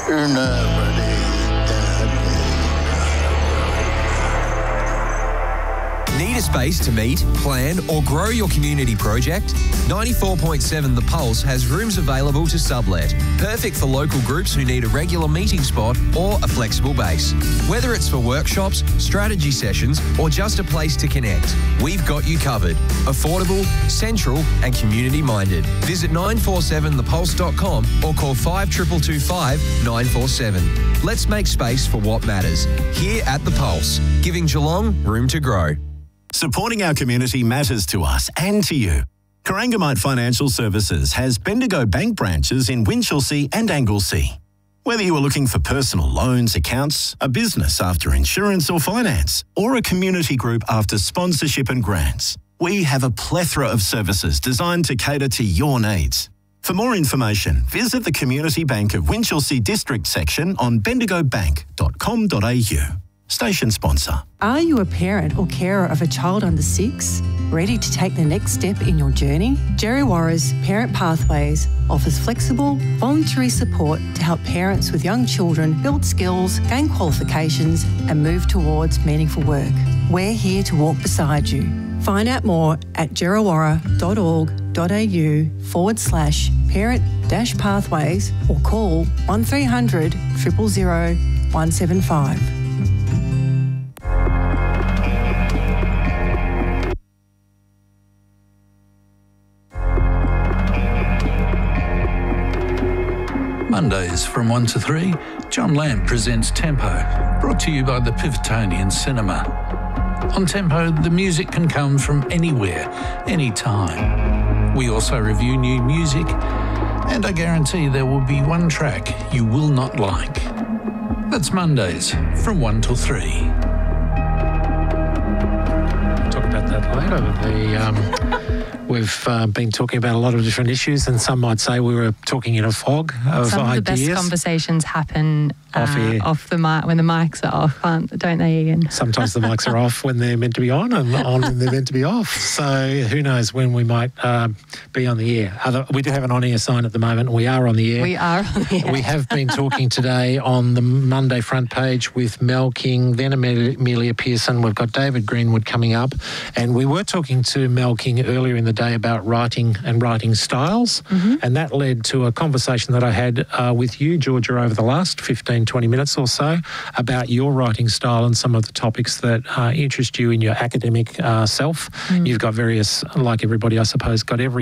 Need a space to meet, plan or grow your community project? 94.7 The Pulse has rooms available to sublet. Perfect for local groups who need a regular meeting spot or a flexible base. Whether it's for workshops, strategy sessions or just a place to connect, we've got you covered. Affordable, central and community minded. Visit 947thepulse.com or call 5225 947. Let's make space for what matters. Here at The Pulse, giving Geelong room to grow. Supporting our community matters to us and to you. Corangamite Financial Services has Bendigo Bank branches in Winchelsea and Anglesea. Whether you are looking for personal loans, accounts, a business after insurance or finance, or a community group after sponsorship and grants, we have a plethora of services designed to cater to your needs. For more information, visit the Community Bank of Winchelsea District section on bendigobank.com.au. Station sponsor. Are you a parent or carer of a child under 6? Ready to take the next step in your journey? Djerriwarrh's Parent Pathways offers flexible, voluntary support to help parents with young children build skills, gain qualifications and move towards meaningful work. We're here to walk beside you. Find out more at djerriwarrh.org.au/parent-pathways or call 1300 000 175. Mondays from 1 to 3, John Lamb presents Tempo, brought to you by the Pivotonian Cinema. On Tempo, the music can come from anywhere, anytime. We also review new music, and I guarantee there will be one track you will not like. That's Mondays from 1 till 3. Talk about that later. We've been talking about a lot of different issues, and some might say we were talking in a fog of Some ideas. of the best conversations happen off the mic when the mics are off, don't they, Ian? Sometimes the mics are off when they're meant to be on, and on when they're meant to be off. So who knows when we might be on the air. We do have an on-air sign at the moment. We are on the air. We are on the air. We have been talking today on the Monday front page with Mel King, then Amelia Pearson. We've got David Greenwood coming up. And we were talking to Mel King earlier in the day about writing and writing styles. Mm-hmm. And that led to a conversation that I had with you, Georgia, over the last 15, 20 minutes or so about your writing style and some of the topics that interest you in your academic self. Mm. You've got various, like everybody, I suppose, got a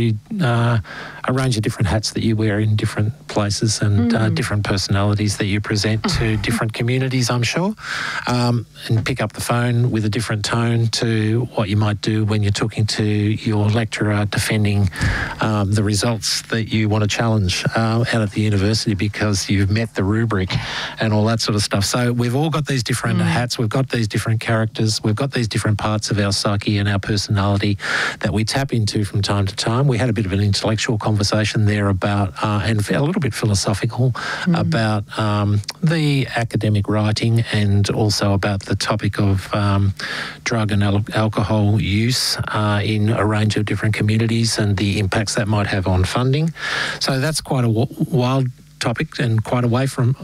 range of different hats that you wear in different places and different personalities that you present to different communities, I'm sure, and pick up the phone with a different tone to what you might do when you're talking to your lecturer defending the results that you want to challenge out at the university because you've met the rubric and all that sort of stuff. So we've all got these different hats, we've got these different characters, we've got these different parts of our psyche and our personality that we tap into from time to time. We had a bit of an intellectual conversation there about, and a little bit philosophical, about the academic writing and also about the topic of drug and alcohol use in a range of different communities and the impacts that might have on funding. So that's quite a wild topic and quite away from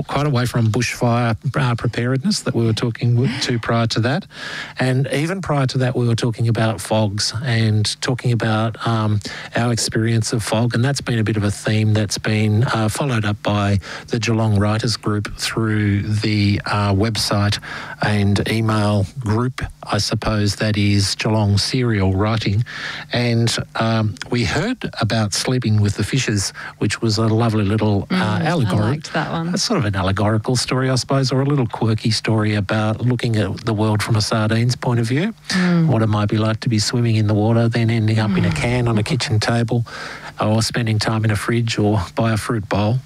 bushfire preparedness that we were talking to prior to that. And even prior to that, we were talking about fogs and talking about our experience of fog. And that's been a bit of a theme that's been followed up by the Geelong Writers Group through the website and email group, I suppose, that is Geelong Serial Writing. And we heard about Sleeping with the Fishes, which was a lovely little allegory. I liked that one. It's sort of an allegorical story, I suppose, or a little quirky story about looking at the world from a sardines point of view, what it might be like to be swimming in the water, then ending up in a can on a kitchen table, or spending time in a fridge or by a fruit bowl,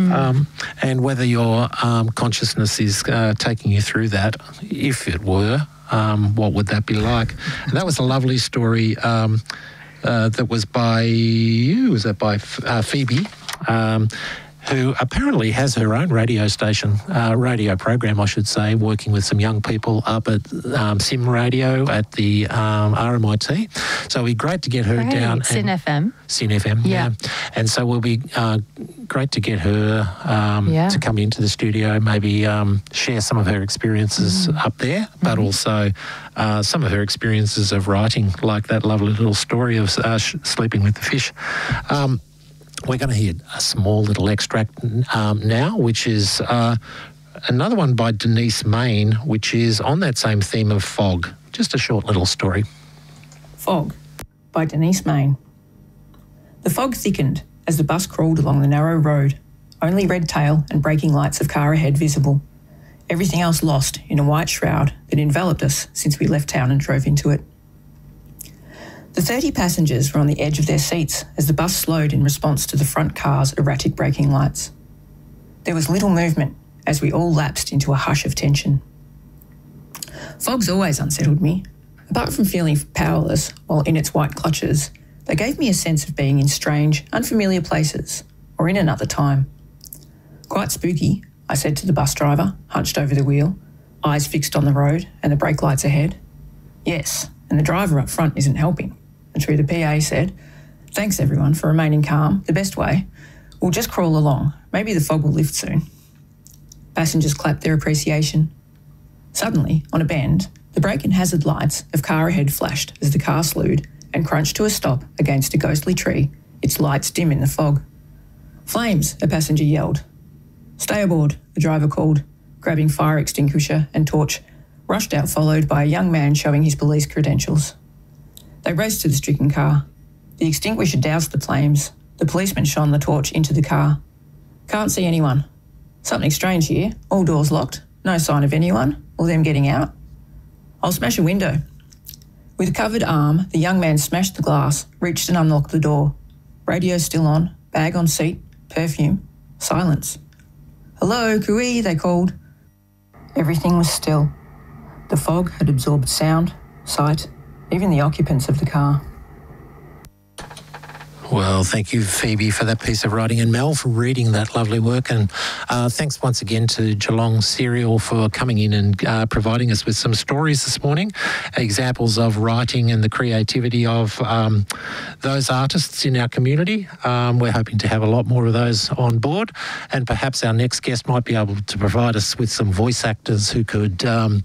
and whether your consciousness is taking you through that, if it were, what would that be like? And that was a lovely story that was by Phoebe, who apparently has her own radio station, radio program, I should say, working with some young people up at Sim Radio at the RMIT. So it'll be great to get her down. Sin FM. Sin FM, yeah. And so we'll be great to get her to come into the studio, maybe share some of her experiences up there, but also some of her experiences of writing, like that lovely little story of sleeping with the fish. We're going to hear a small little extract now, which is another one by Denise Main, which is on that same theme of fog. Just a short little story. Fog by Denise Main. The fog thickened as the bus crawled along the narrow road, only red tail and braking lights of car ahead visible. Everything else lost in a white shroud that enveloped us since we left town and drove into it. The 30 passengers were on the edge of their seats as the bus slowed in response to the front car's erratic braking lights. There was little movement as we all lapsed into a hush of tension. Fog's always unsettled me. Apart from feeling powerless while in its white clutches, they gave me a sense of being in strange, unfamiliar places or in another time. Quite spooky, I said to the bus driver, hunched over the wheel, eyes fixed on the road and the brake lights ahead. Yes, and the driver up front isn't helping. And through the PA said, "Thanks everyone for remaining calm, the best way. We'll just crawl along. Maybe the fog will lift soon." Passengers clapped their appreciation. Suddenly, on a bend, the brake and hazard lights of car ahead flashed as the car slewed and crunched to a stop against a ghostly tree, its lights dim in the fog. "Flames," a passenger yelled. "Stay aboard," the driver called, grabbing fire extinguisher and torch, rushed out followed by a young man showing his police credentials. They raced to the stricken car. The extinguisher doused the flames. The policeman shone the torch into the car. "Can't see anyone. Something strange here. All doors locked. No sign of anyone or them getting out. I'll smash a window." With a covered arm, the young man smashed the glass, reached and unlocked the door. Radio still on, bag on seat, perfume, silence. "Hello, Cooey," they called. Everything was still. The fog had absorbed sound, sight, even the occupants of the car. Well, thank you, Phoebe, for that piece of writing, and Mel for reading that lovely work. And thanks once again to Geelong Serial for coming in and providing us with some stories this morning, examples of writing and the creativity of those artists in our community. We're hoping to have a lot more of those on board, and perhaps our next guest might be able to provide us with some voice actors who could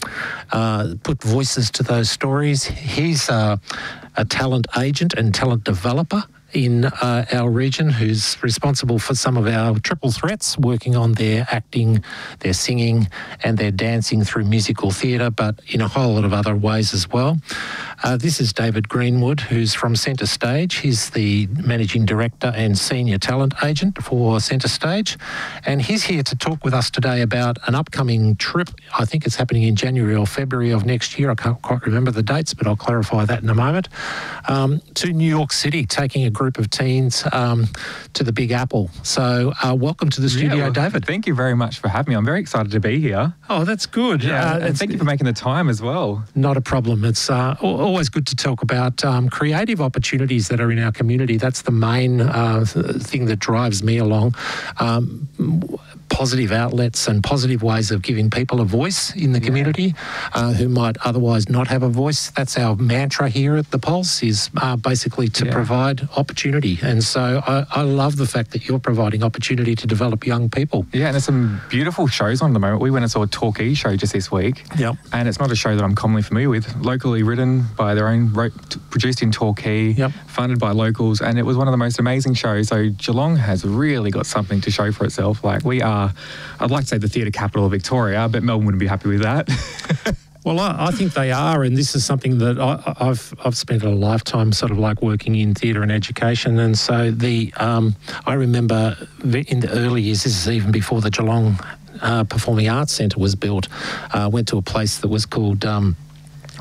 put voices to those stories. He's a talent agent and talent developer in our region, who's responsible for some of our triple threats, working on their acting, their singing and their dancing through musical theatre, but in a whole lot of other ways as well. This is David Greenwood, who's from Centre Stage. He's the Managing Director and Senior Talent Agent for Centre Stage, and he's here to talk with us today about an upcoming trip. I think it's happening in January or February of next year. I can't quite remember the dates, but I'll clarify that in a moment. To New York City, taking a group of teens to the Big Apple. So welcome to the studio, David. Thank you very much for having me. I'm very excited to be here. Oh, that's good. And thank you for making the time as well. Not a problem. It's always good to talk about creative opportunities that are in our community. That's the main thing that drives me along. Positive outlets and positive ways of giving people a voice in the community who might otherwise not have a voice. That's our mantra here at The Pulse, is basically to provide opportunity. And so I love the fact that you're providing opportunity to develop young people. Yeah, and there's some beautiful shows on at the moment. We went and saw a Torquay show just this week. Yep. And it's not a show that I'm commonly familiar with. Locally written by their own, produced in Torquay, funded by locals, and it was one of the most amazing shows. So Geelong has really got something to show for itself. Like, we are, I'd like to say, the theatre capital of Victoria, but Melbourne wouldn't be happy with that. Well, I think they are, and this is something that I've spent a lifetime sort of like working in theatre and education, and so I remember in the early years, this is even before the Geelong Performing Arts Centre was built, went to a place that was called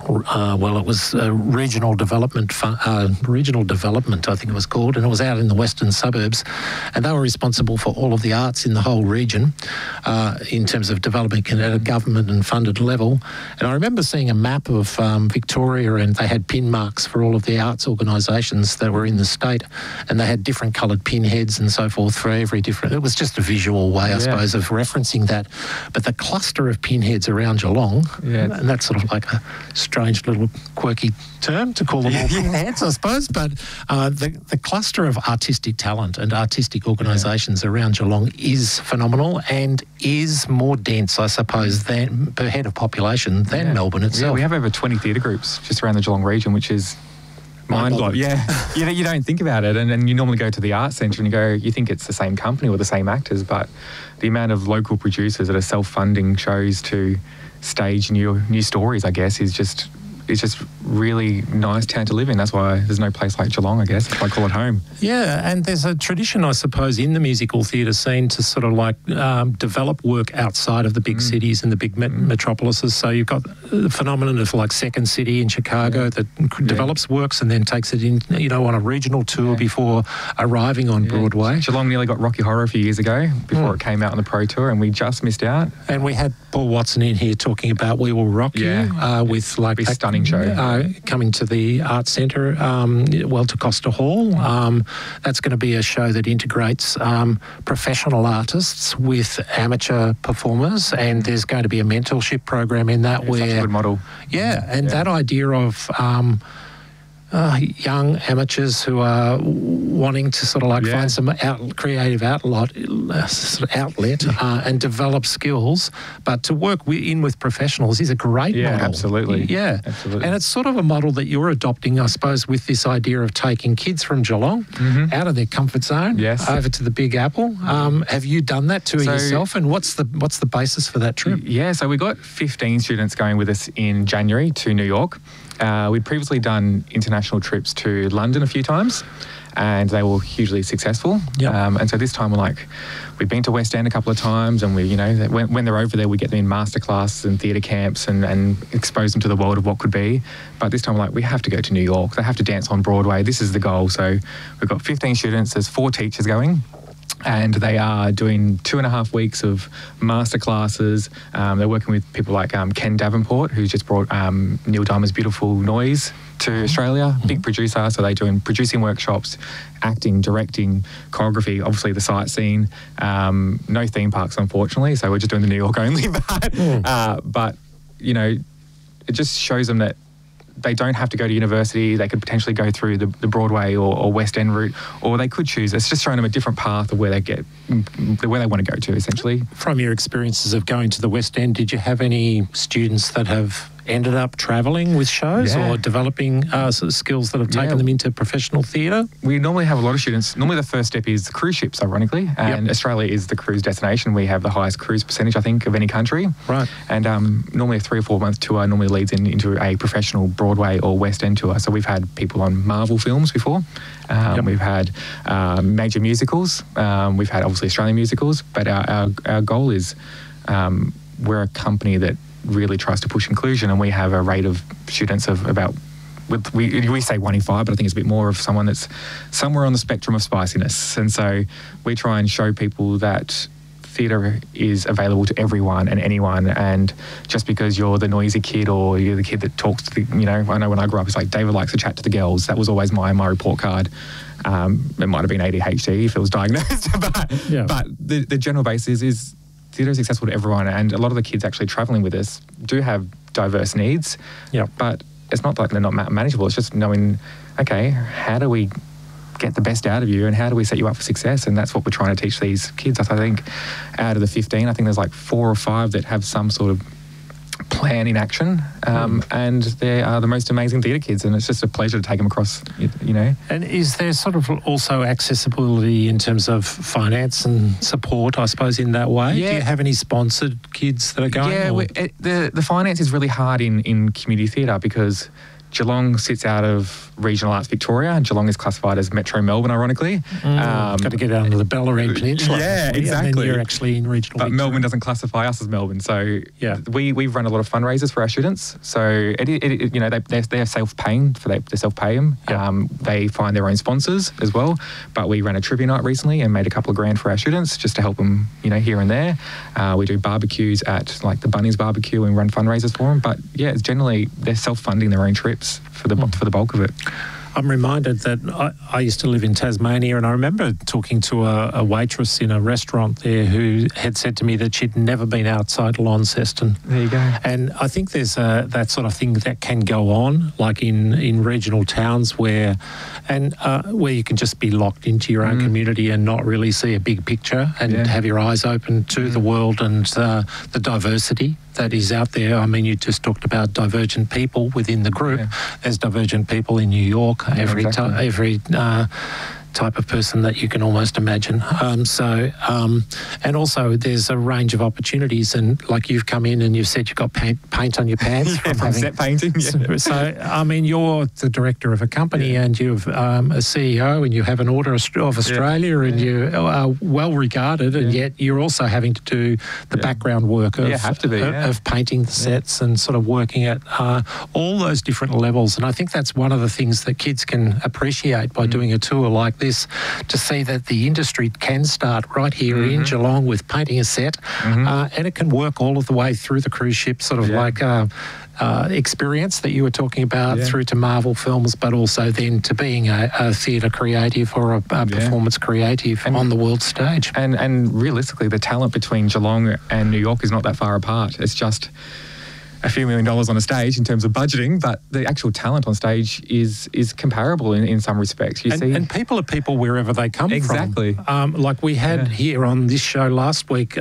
it was regional development, I think it was called, and it was out in the western suburbs, and they were responsible for all of the arts in the whole region in terms of development at a government and funded level. And I remember seeing a map of Victoria, and they had pin marks for all of the arts organisations that were in the state, and they had different coloured pinheads and so forth for every different. It was just a visual way, I suppose, of referencing that. But the cluster of pinheads around Geelong, and that's sort of like a strange little quirky term to call them all pinheads, I suppose, but the cluster of artistic talent and artistic organisations around Geelong is phenomenal and is more dense, I suppose, than per head of population than Melbourne itself. Yeah, we have over 20 theatre groups just around the Geelong region, which is mind-blowing. Yeah, you don't think about it, and you normally go to the Arts Centre and you think it's the same company or the same actors, but the amount of local producers that are self-funding shows to stage new stories, I guess, is just really nice town to live in. That's why there's no place like Geelong, I guess. That's why I call it home. Yeah, and there's a tradition, I suppose, in the musical theatre scene to sort of like develop work outside of the big cities and the big metropolises. So you've got the phenomenon of like Second City in Chicago that develops works and then takes it in, on a regional tour before arriving on Broadway. Geelong nearly got Rocky Horror a few years ago before it came out on the Pro Tour, and we just missed out. And we had Paul Watson in here talking about We Will Rock You with like a stunning show coming to the Arts Centre, to Costa Hall. That's going to be a show that integrates professional artists with amateur performers, and there's going to be a mentorship program in that where... Such a good model. Yeah, and that idea of... young amateurs who are wanting to sort of like find some creative outlet and develop skills, but to work in with professionals is a great model. Absolutely. Yeah, absolutely. And it's sort of a model that you're adopting, I suppose, with this idea of taking kids from Geelong out of their comfort zone over to the Big Apple. Have you done that tour yourself, and what's the basis for that trip? Yeah, so we got 15 students going with us in January to New York. We'd previously done international trips to London a few times, and they were hugely successful. And so this time we've been to West End a couple of times, and when they're over there, we get them in masterclasses and theatre camps and expose them to the world of what could be. But this time we have to go to New York. They have to dance on Broadway. This is the goal. So we've got 15 students. There's 4 teachers going. And they are doing 2.5 weeks of masterclasses. They're working with people like Ken Davenport, who's just brought Neil Diamond's Beautiful Noise to Australia, big producer. So they're doing producing workshops, acting, directing, choreography, obviously the sightseeing. No theme parks, unfortunately, so we're just doing the New York only. But it just shows them that they don't have to go to university. They could potentially go through the Broadway or West End route, or they could choose. It's just showing them a different path of where they want to go to, essentially. From your experiences of going to the West End, did you have any students that have ended up travelling with shows or developing sort of skills that have taken them into professional theatre? We normally have a lot of students. Normally the first step is cruise ships, ironically, and Australia is the cruise destination. We have the highest cruise percentage, I think, of any country. Right. And normally a 3 or 4 month tour normally leads into a professional Broadway or West End tour. So we've had people on Marvel films before. We've had major musicals. We've had obviously Australian musicals, but our goal is we're a company that really tries to push inclusion, and we have a rate of students of about, we say 1 in 5, but I think it's a bit more of someone that's somewhere on the spectrum of spiciness. And so we try and show people that theatre is available to everyone and anyone, and just because you're the noisy kid or you're the kid that talks to the, I know when I grew up, it's like David likes to chat to the girls. That was always my report card. It might have been ADHD if it was diagnosed, but the general basis is theatre is accessible to everyone, and a lot of the kids actually travelling with us do have diverse needs, but it's not like they're not manageable. It's just knowing, okay, how do we get the best out of you and how do we set you up for success? And that's what we're trying to teach these kids. I think out of the 15, I think there's like 4 or 5 that have some sort of plan in action, and they are the most amazing theatre kids, and it's just a pleasure to take them across, And is there sort of also accessibility in terms of finance and support, I suppose, in that way? Do you have any sponsored kids that are going? The finance is really hard in community theatre because Geelong sits out of Regional Arts Victoria, and Geelong is classified as Metro Melbourne, ironically. Got to get out of the Bellarine Peninsula. Yeah, exactly. And then you're actually in Regional But Victoria. Melbourne doesn't classify us as Melbourne, so we run a lot of fundraisers for our students. So they're self-paying they self-pay them. They find their own sponsors as well. But we ran a trivia night recently and made a couple of grand for our students just to help them, here and there. We do barbecues at like the Bunnings barbecue and run fundraisers for them. But yeah, it's generally they're self-funding their own trips for the bulk of it. I'm reminded that I used to live in Tasmania, and I remember talking to a waitress in a restaurant there who had said to me that she'd never been outside Launceston. There you go. And I think there's that sort of thing that can go on, like in regional towns where you can just be locked into your own community and not really see a big picture and have your eyes open to the world and the diversity that is out there. I mean, you just talked about divergent people within the group. There's divergent people in New York. Every type of person that you can almost imagine. And also there's a range of opportunities, and like you've come in and you've said you've got paint on your pants. From set painting. Yeah. So, I mean, you're the director of a company and you've a CEO and you have an Order of Australia and you are well regarded, and yet you're also having to do the background work of painting the sets and sort of working at all those different levels. And I think that's one of the things that kids can appreciate by doing a tour like this, to see that the industry can start right here in Geelong with painting a set, and it can work all of the way through the cruise ship, sort of like experience that you were talking about, through to Marvel films, but also then to being a theatre creative or a performance creative on the world stage. And realistically, the talent between Geelong and New York is not that far apart. It's just a few $1 million on a stage in terms of budgeting, but the actual talent on stage is comparable in some respects. And people are people wherever they come from. Exactly. Like we had here on this show last week,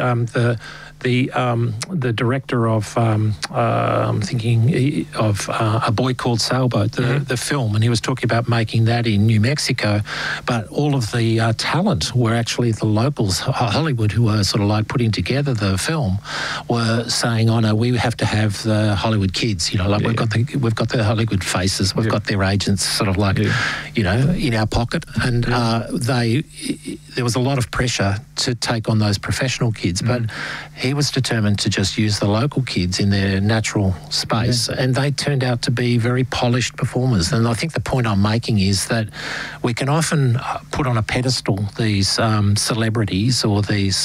the director of I'm thinking of A Boy Called Sailboat, the film, and he was talking about making that in New Mexico, but all of the talent were actually the locals, Hollywood, who were sort of like putting together the film, were saying, "Oh no, we have to have the Hollywood kids. We've got the Hollywood faces, we've got their agents, sort of like, in our pocket." And there was a lot of pressure to take on those professional kids, but he was determined to just use the local kids in their natural space, and they turned out to be very polished performers. And I think the point I'm making is that we can often put on a pedestal these celebrities or these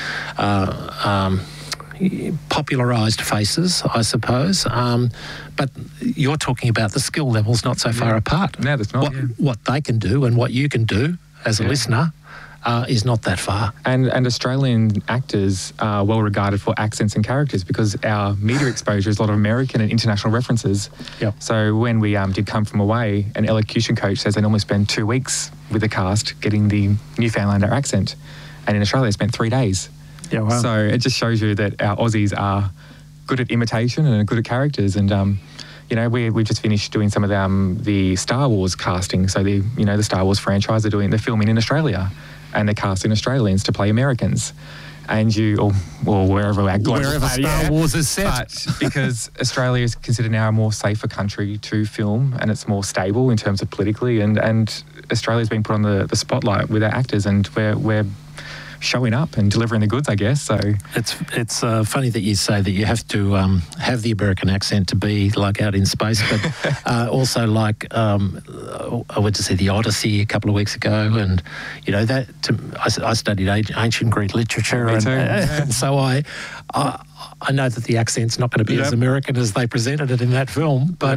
popularised faces, I suppose. But you're talking about the skill levels not so far apart. No, that's not. What they can do and what you can do as a listener is not that far. And Australian actors are well regarded for accents and characters because our media exposure is a lot of American and international references. Yep. So when we did Come From Away, an elocution coach says they normally spend 2 weeks with the cast getting the Newfoundlander accent. And in Australia, they spent 3 days. Yeah, wow. So it just shows you that our Aussies are good at imitation and good at characters. And we just finished doing some of the Star Wars casting. So the Star Wars franchise they're filming in Australia, and they're casting Australians to play Americans. And wherever Star Wars is set. But because Australia is considered now a more safer country to film, and it's more stable in terms of politically, and Australia's been put on the spotlight with our actors, and we're showing up and delivering the goods, I guess. So it's funny that you say that you have to have the American accent to be like out in space, but also like I went to see the Odyssey a couple of weeks ago, and I studied ancient Greek literature, and so I know that the accent's not going to be as American as they presented it in that film, but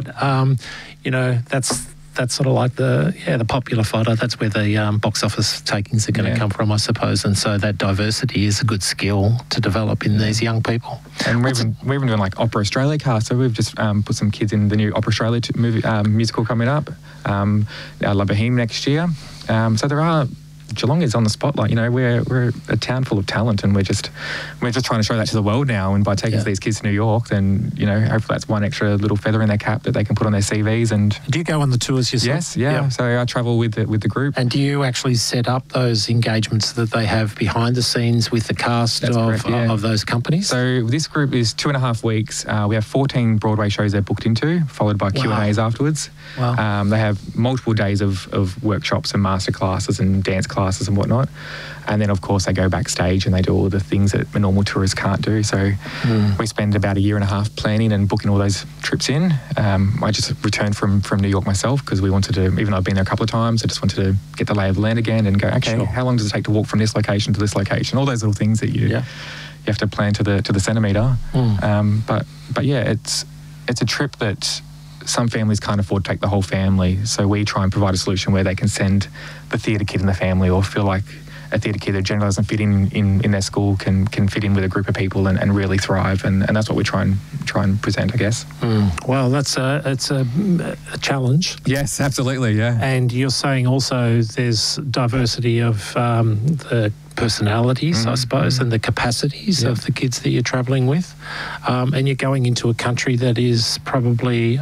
that's sort of like the popular fodder. That's where the box office takings are going to come from, I suppose. And so that diversity is a good skill to develop in these young people. And we're even doing like Opera Australia cast. So we've just put some kids in the new Opera Australia musical coming up. Our La Boheme next year. So there are Geelong is on the spotlight. You know, we're a town full of talent, and we're just trying to show that to the world now. And by taking these kids to New York, then, you know, hopefully that's one extra little feather in their cap that they can put on their CVs. And do you go on the tours yourself? Yes, yeah. So I travel with the group. And do you actually set up those engagements that they have behind the scenes with the cast of those companies? So this group is 2.5 weeks. We have 14 Broadway shows they're booked into, followed by Q&As afterwards. Wow. They have multiple days of workshops and master classes and dance classes and whatnot. And then, of course, they go backstage and they do all the things that a normal tourist can't do. So we spend about 1.5 years planning and booking all those trips in. I just returned from New York myself because we wanted to, even though I've been there a couple of times, I just wanted to get the lay of the land again and go, okay, how long does it take to walk from this location to this location? All those little things that you have to plan to the centimetre. But yeah, it's a trip that some families can't afford to take the whole family. So we try and provide a solution where they can send the theatre kid in the family, or feel like a theatre kid that generally doesn't fit in their school can fit in with a group of people and really thrive. And that's what we try and present, I guess. Well, it's a challenge. Yes, absolutely, yeah. And you're saying also there's diversity of the personalities, I suppose, and the capacities of the kids that you're travelling with. And you're going into a country that is probably,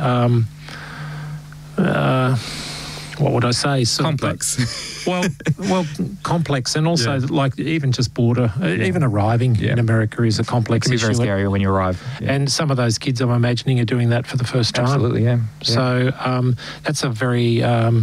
what would I say? Complex. Well, complex, and also like even just border, even arriving in America is a complex issue. It can be very scary when you arrive. Yeah. And some of those kids, I'm imagining, are doing that for the first time. Absolutely, yeah. So that's a very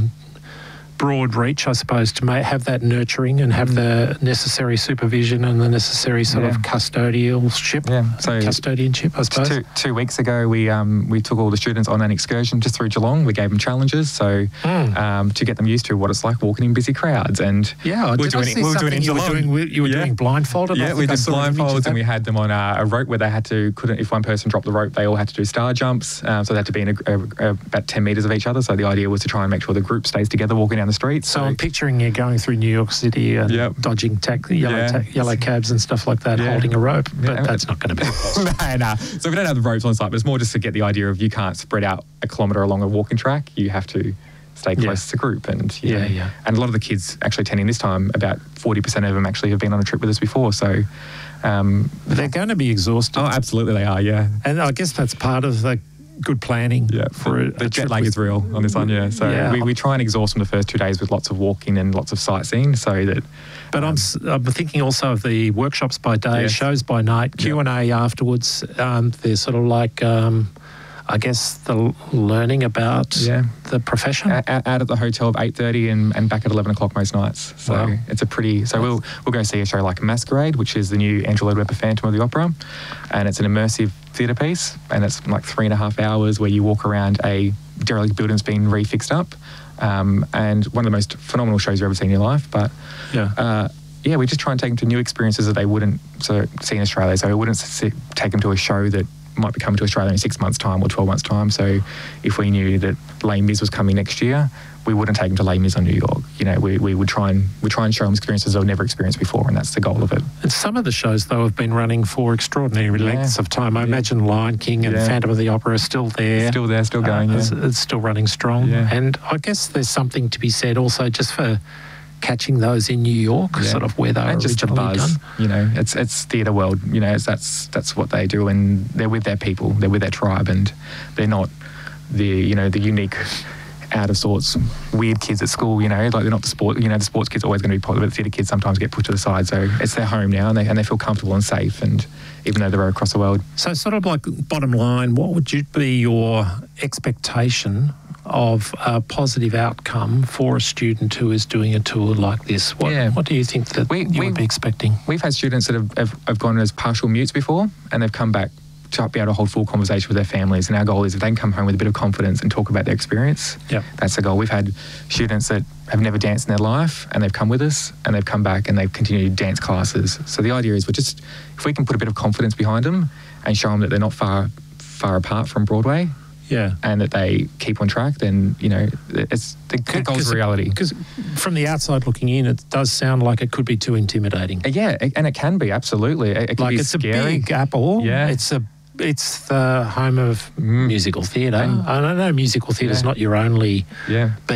broad reach, I suppose, to have that nurturing and have the necessary supervision and the necessary sort of custodianship. Yeah, so custodianship, I suppose. Two weeks ago, we took all the students on an excursion just through Geelong. We gave them challenges, so to get them used to what it's like walking in busy crowds. And we were doing it in Geelong. You were doing blindfolded. Yeah, we did blindfolds, and we had them on a rope where they if one person dropped the rope, they all had to do star jumps. So they had to be in about 10 metres of each other. So the idea was to try and make sure the group stays together walking down the street. So I'm picturing you going through New York City and dodging yellow cabs and stuff like that, holding a rope, but that's not going to be possible. No. So we don't have the ropes on site, but it's more just to get the idea of you can't spread out a kilometre along a walking track. You have to stay close to the group. And and a lot of the kids actually attending this time, about 40% of them actually have been on a trip with us before. So they're going to be exhausted. Oh, absolutely they are, yeah. And I guess that's part of the good planning. Yeah, for the jet lag is real on this one, So we try and exhaust them the first 2 days with lots of walking and lots of sightseeing, so that... But I'm thinking also of the workshops by day, shows by night, Q&A afterwards. They're sort of like... I guess the learning about the profession. Out at the hotel of 8:30 and back at 11 o'clock most nights. So it's a pretty... So we'll go see a show like Masquerade, which is the new Andrew Lloyd Webber Phantom of the Opera, and it's an immersive theatre piece, and it's like 3.5 hours where you walk around a derelict building that's been refixed up, and one of the most phenomenal shows you've ever seen in your life. But we just try and take them to new experiences that they wouldn't see in Australia. So we wouldn't take them to a show that might be coming to Australia in 6 months' time or 12 months' time. So if we knew that Les Mis was coming next year, we wouldn't take them to Les Mis on New York. You know, we would try and show them experiences they've never experienced before, and that's the goal of it. And some of the shows, though, have been running for extraordinary lengths of time. I imagine Lion King and Phantom of the Opera are still there. Still there, still going, It's still running strong. Yeah. And I guess there's something to be said also just for catching those in New York, sort of where they were just originally done. You know, it's theatre world. You know, that's what they do, and they're with their people, they're with their tribe, and they're not the unique, out of sorts, weird kids at school. You know, like they're not the sport. You know, the sports kids are always going to be popular, but the theatre kids sometimes get put to the side. So it's their home now, and they feel comfortable and safe, and even though they're across the world. So sort of like bottom line, what would be your expectation of a positive outcome for a student who is doing a tour like this? What do you think that you would be expecting? We've had students that have gone as partial mutes before, and they've come back to be able to hold full conversation with their families. And our goal is if they can come home with a bit of confidence and talk about their experience, that's the goal. We've had students that have never danced in their life, and they've come with us, and they've come back and they've continued dance classes. So the idea is if we can put a bit of confidence behind them and show them that they're not far apart from Broadway, and that they keep on track, then, you know, it's the goal's reality. Because from the outside looking in, it does sound like it could be too intimidating. Yeah, and it can be, absolutely. It can be scary. A big apple. Yeah. It's the home of musical theatre. I don't know, musical theatre is not your only beat,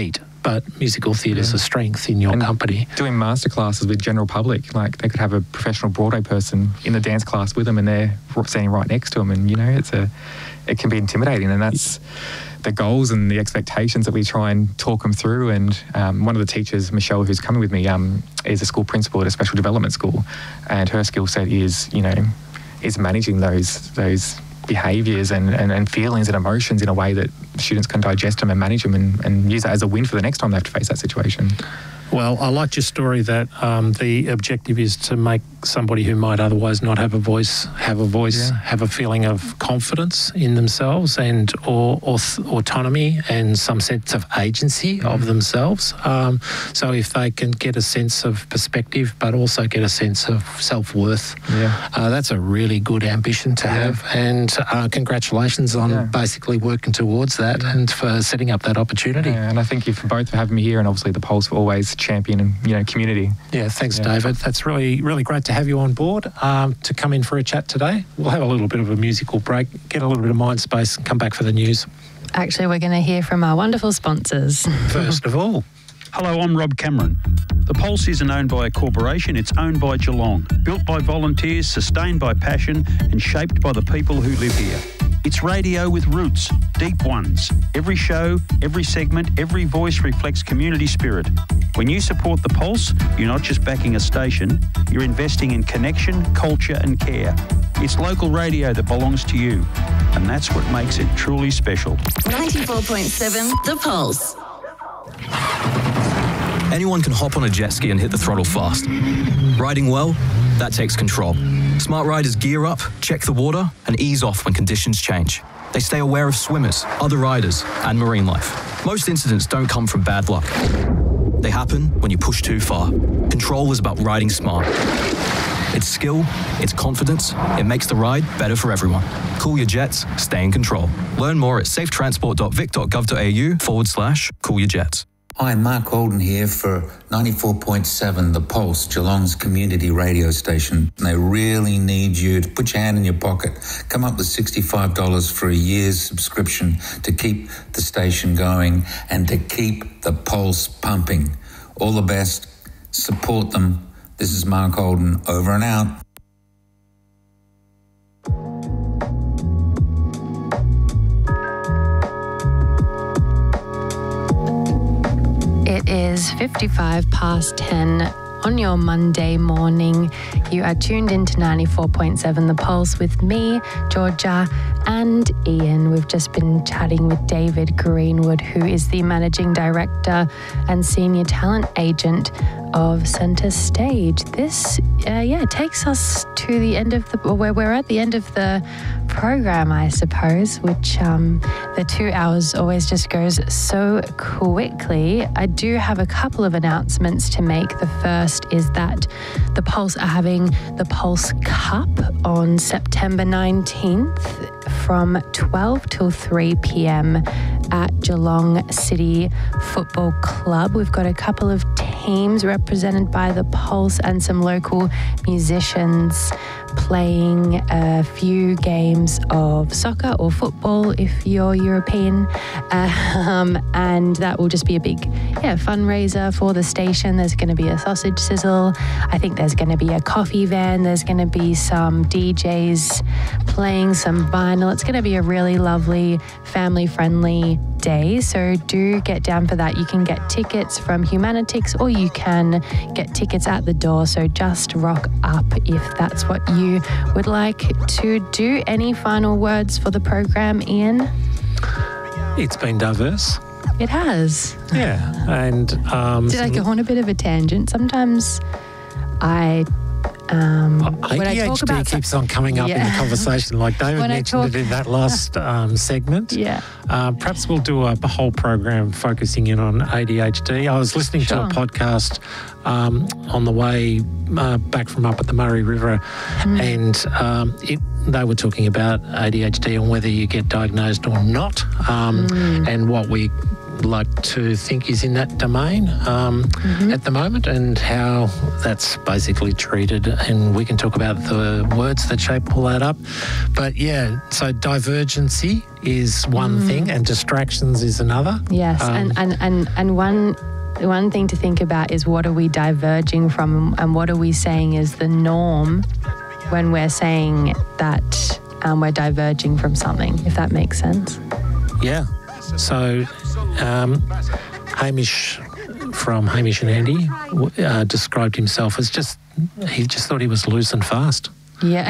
but musical theatre is a strength in your company. Doing masterclasses with general public, like they could have a professional Broadway person in the dance class with them, and they're standing right next to them, and it can be intimidating, and that's the goals and the expectations that we try and talk them through. And one of the teachers, Michelle, who's coming with me, is a school principal at a special development school, and her skill set is managing those behaviours and feelings and emotions in a way that students can digest them and manage them and use that as a win for the next time they have to face that situation. Well, I liked your story that the objective is to make somebody who might otherwise not have a voice, have a feeling of confidence in themselves and or autonomy and some sense of agency of themselves. So if they can get a sense of perspective but also get a sense of self-worth, that's a really good ambition to have. And congratulations on basically working towards that and for setting up that opportunity. Yeah, and I thank you for both for having me here, and obviously the Pulse for always championing community. Yeah, thanks, David. That's really, really great to have you on board to come in for a chat today. We'll have a little bit of a musical break, get a little bit of mind space, and come back for the news. Actually, we're going to hear from our wonderful sponsors. First of all. Hello, I'm Rob Cameron. The Pulse isn't owned by a corporation, it's owned by Geelong. Built by volunteers, sustained by passion, and shaped by the people who live here. It's radio with roots, deep ones. Every show, every segment, every voice reflects community spirit. When you support The Pulse, you're not just backing a station, you're investing in connection, culture and care. It's local radio that belongs to you, and that's what makes it truly special. 94.7 The Pulse. Anyone can hop on a jet ski and hit the throttle fast. Riding well, that takes control. Smart riders gear up, check the water, and ease off when conditions change. They stay aware of swimmers, other riders, and marine life. Most incidents don't come from bad luck. They happen when you push too far. Control is about riding smart. It's skill, it's confidence, it makes the ride better for everyone. Cool your jets, stay in control. Learn more at safetransport.vic.gov.au/coolyourjets. Hi, Mark Alden here for 94.7 The Pulse, Geelong's community radio station. They really need you to put your hand in your pocket. Come up with $65 for a year's subscription to keep the station going and to keep the Pulse pumping. All the best. Support them. This is Mark Alden, over and out. It is 55 past 10 on your Monday morning. You are tuned into 94.7 The Pulse with me, Georgia, and Ian. We've just been chatting with David Greenwood, who is the Managing Director and Senior Talent Agent of Centre Stage. This, takes us to the end of where we're at the end of the program, I suppose, which the 2 hours always just goes so quickly. I do have a couple of announcements to make. The first is that the Pulse are having the Pulse Cup on September 19th from 12 till 3 p.m. at Geelong City Football Club. We've got a couple of teams represented by the Pulse and some local musicians playing a few games of soccer or football if you're European, and that will just be a big fundraiser for the station. There's going to be a sausage sizzle. I think there's going to be a coffee van. There's going to be some DJs playing some vinyl. It's going to be a really lovely family-friendly day, so do get down for that. You can get tickets from Humanitix or you can get tickets at the door, so just rock up if that's what you would like to do. Any final words for the program, Ian? It's been diverse. It has. Yeah, and did I go on a bit of a tangent? Sometimes ADHD keeps on coming up in the conversation, like David mentioned it in that last segment. Yeah. Perhaps we'll do a whole program focusing in on ADHD. I was listening to a podcast on the way back from up at the Murray River, and they were talking about ADHD and whether you get diagnosed or not, and what we like to think is in that domain at the moment, and how that's basically treated. And we can talk about the words that shape all that up. But yeah, so divergency is one thing and distractions is another. Yes, and one thing to think about is what are we diverging from and what are we saying is the norm when we're saying that we're diverging from something, if that makes sense. Yeah. So Hamish from Hamish and Andy described himself as he just thought he was loose and fast. Yeah.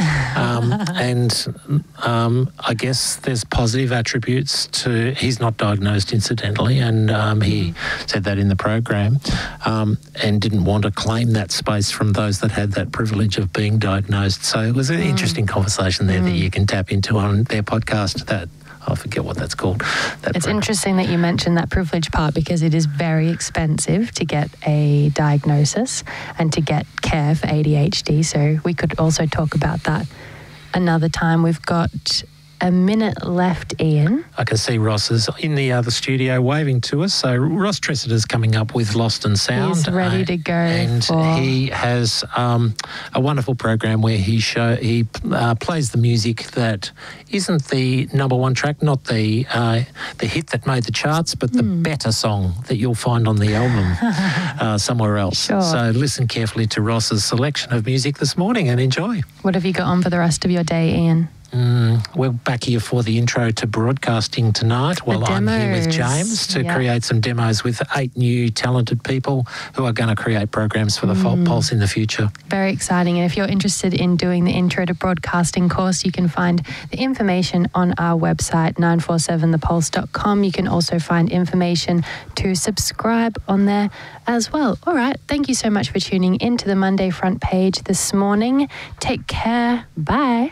I guess there's positive attributes to, he's not diagnosed incidentally, and he said that in the program, and didn't want to claim that space from those that had that privilege of being diagnosed. So it was an interesting conversation there that you can tap into on their podcast. That I forget what that's called. It's interesting that you mentioned that privilege part, because it is very expensive to get a diagnosis and to get care for ADHD. So we could also talk about that another time. We've got a minute left, Ian. I can see Ross is in the other studio waving to us. So Ross Tressiter's coming up with Lost and Sound. He's ready to go. And he has a wonderful program where he plays the music that isn't the number one track, not the hit that made the charts, but the better song that you'll find on the album somewhere else. Sure. So listen carefully to Ross's selection of music this morning and enjoy. What have you got on for the rest of your day, Ian? We're back here for the intro to broadcasting tonight while I'm here with James to create some demos with 8 new talented people who are going to create programs for the Pulse in the future. Very exciting. And if you're interested in doing the Intro to Broadcasting course, you can find the information on our website, 947thepulse.com. You can also find information to subscribe on there as well. All right. Thank you so much for tuning into the Monday front page this morning. Take care. Bye.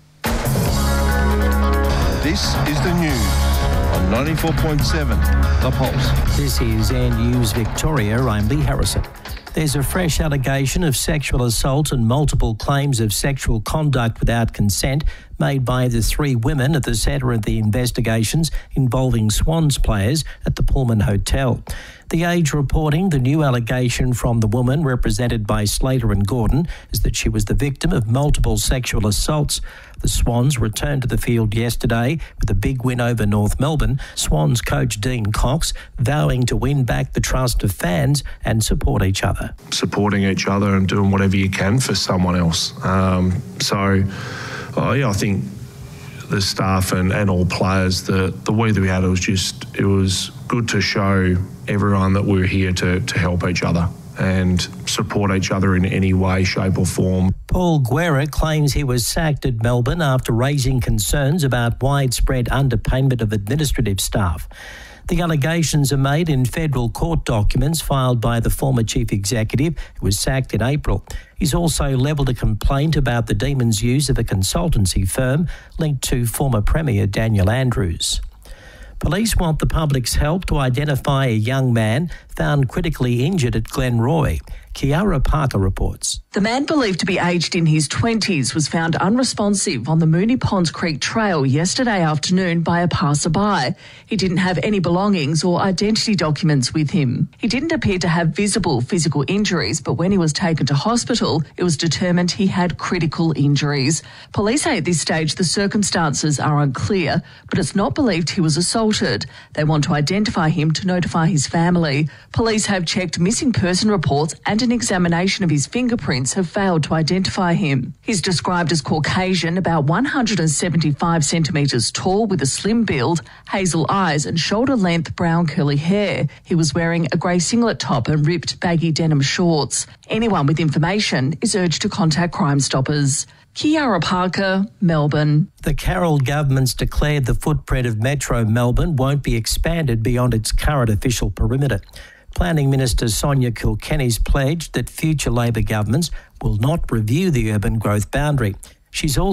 This is the news on 94.7 The Pulse. This is Ann News Victoria. I'm Lee Harrison. There's a fresh allegation of sexual assault and multiple claims of sexual conduct without consent made by the 3 women at the centre of the investigations involving Swans players at the Pullman Hotel. The Age reporting the new allegation from the woman, represented by Slater and Gordon, is that she was the victim of multiple sexual assaults. The Swans returned to the field yesterday with a big win over North Melbourne. Swans coach Dean Cox vowing to win back the trust of fans and support each other. Supporting each other and doing whatever you can for someone else. I think the staff and all players, the way that we had it was good to show everyone that we're here to help each other and support each other in any way, shape or form. Paul Guerra claims he was sacked at Melbourne after raising concerns about widespread underpayment of administrative staff. The allegations are made in federal court documents filed by the former chief executive, who was sacked in April. He's also levelled a complaint about the Demons' use of a consultancy firm linked to former Premier Daniel Andrews. Police want the public's help to identify a young man found critically injured at Glenroy. Kiara Parker reports. The man believed to be aged in his 20s was found unresponsive on the Moonee Ponds Creek Trail yesterday afternoon by a passerby. He didn't have any belongings or identity documents with him. He didn't appear to have visible physical injuries, but when he was taken to hospital, it was determined he had critical injuries. Police say at this stage the circumstances are unclear, but it's not believed he was assaulted. They want to identify him to notify his family. Police have checked missing person reports and an examination of his fingerprints have failed to identify him. He's described as Caucasian, about 175 centimetres tall with a slim build, hazel eyes and shoulder-length brown curly hair. He was wearing a grey singlet top and ripped baggy denim shorts. Anyone with information is urged to contact Crime Stoppers. Kiara Parker, Melbourne. The Carroll government's declared the footprint of Metro Melbourne won't be expanded beyond its current official perimeter. Planning Minister Sonia Kilkenny's pledged that future Labor governments will not review the urban growth boundary. She's also